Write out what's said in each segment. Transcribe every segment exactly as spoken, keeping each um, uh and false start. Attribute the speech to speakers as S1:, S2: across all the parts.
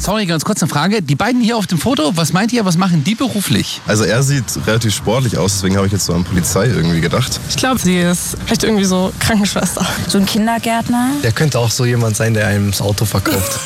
S1: Sorry, ganz kurz eine Frage. Die beiden hier auf dem Foto, was meint ihr, was machen die beruflich?
S2: Also er sieht relativ sportlich aus, deswegen habe ich jetzt so an Polizei irgendwie gedacht.
S3: Ich glaube, sie ist echt irgendwie so Krankenschwester.
S4: So ein Kindergärtner.
S5: Der könnte auch so jemand sein, der einem das Auto verkauft.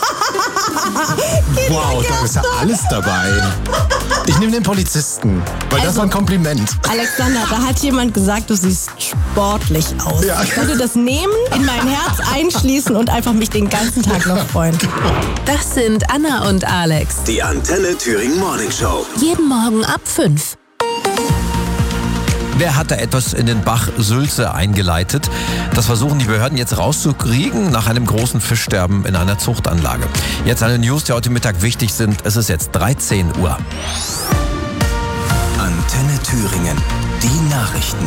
S6: Wow, da ist ja alles dabei. Ich nehme den Polizisten, weil also, das war ein Kompliment.
S7: Alexander, da hat jemand gesagt, du siehst sportlich aus. Ja. Ich würde das nehmen, in mein Herz einschließen und einfach mich den ganzen Tag noch freuen.
S8: Das sind Anna und Alex.
S9: Die Antenne Thüringen Morning Show.
S8: Jeden Morgen ab fünf.
S10: Wer hat da etwas in den Bach Sülze eingeleitet? Das versuchen die Behörden jetzt rauszukriegen nach einem großen Fischsterben in einer Zuchtanlage. Jetzt eine News, die heute Mittag wichtig sind. Es ist jetzt dreizehn Uhr.
S9: Antenne Thüringen. Die Nachrichten.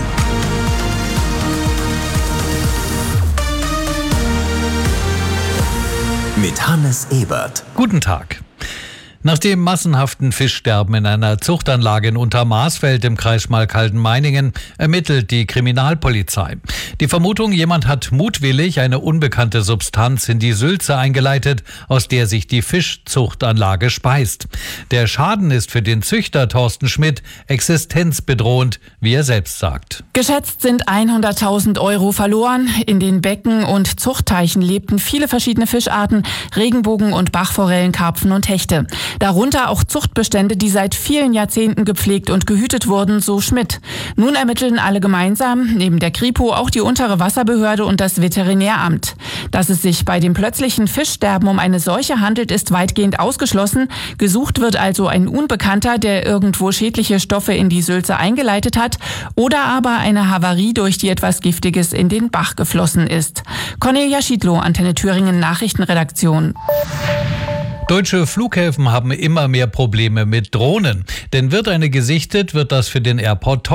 S9: Mit Hannes Ebert.
S11: Guten Tag. Nach dem massenhaften Fischsterben in einer Zuchtanlage in Untermaßfeld im Kreis Schmalkalden-Meiningen ermittelt die Kriminalpolizei. Die Vermutung, jemand hat mutwillig eine unbekannte Substanz in die Sülze eingeleitet, aus der sich die Fischzuchtanlage speist. Der Schaden ist für den Züchter Thorsten Schmidt existenzbedrohend, wie er selbst sagt.
S12: Geschätzt sind hunderttausend Euro verloren. In den Becken und Zuchtteichen lebten viele verschiedene Fischarten, Regenbogen- und Bachforellen, Karpfen und Hechte. Darunter auch Zuchtbestände, die seit vielen Jahrzehnten gepflegt und gehütet wurden, so Schmidt. Nun ermitteln alle gemeinsam, neben der Kripo auch die untere Wasserbehörde und das Veterinäramt. Dass es sich bei dem plötzlichen Fischsterben um eine Seuche handelt, ist weitgehend ausgeschlossen. Gesucht wird also ein Unbekannter, der irgendwo schädliche Stoffe in die Sülze eingeleitet hat oder aber eine Havarie, durch die etwas Giftiges in den Bach geflossen ist. Cornelia Schiedlow, Antenne Thüringen Nachrichtenredaktion.
S11: Deutsche Flughäfen haben immer mehr Probleme mit Drohnen. Denn wird eine gesichtet, wird das für den Airport teuer.